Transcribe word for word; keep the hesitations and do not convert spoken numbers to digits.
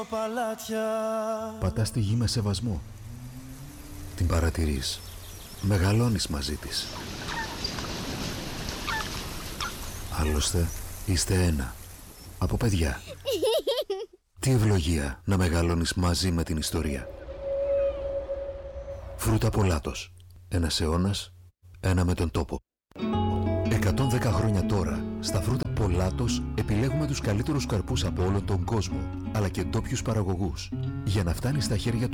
Πατάς τη γη με σεβασμό. Την παρατηρείς. Μεγαλώνεις μαζί της. Άλλωστε, είστε ένα. Από παιδιά. Τι ευλογία να μεγαλώνεις μαζί με την ιστορία. Φρούτα Πολάτος. Ένας αιώνας, ένα με τον τόπο. εκατόν δέκα χρόνια τώρα, στα Φρούτα Πολάτος επιλέγουμε τους καλύτερους καρπούς από όλο τον κόσμο, αλλά και ντόπιους παραγωγούς, για να φτάνει στα χέρια του